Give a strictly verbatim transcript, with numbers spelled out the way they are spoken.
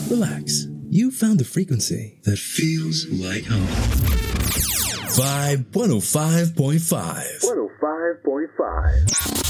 Relax. You found the frequency that feels like home. Vibe one oh five point five. one oh five point five.